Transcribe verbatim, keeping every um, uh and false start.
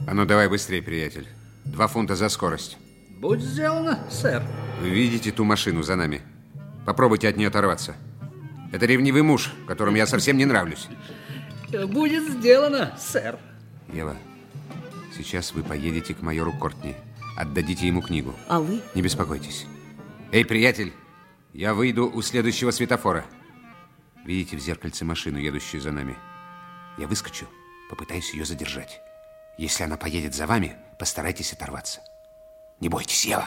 А ну, давай быстрее, приятель. Два фунта за скорость. Будь сделано, сэр. Вы видите ту машину за нами? Попробуйте от нее оторваться. Это ревнивый муж, которому я совсем не нравлюсь. Будет сделано, сэр. Ева, сейчас вы поедете к майору Кортни. Отдадите ему книгу. А вы? Не беспокойтесь. Эй, приятель, я выйду у следующего светофора. Видите в зеркальце машину, едущую за нами? Я выскочу, попытаюсь ее задержать. Если она поедет за вами, постарайтесь оторваться. Не бойтесь, Ева.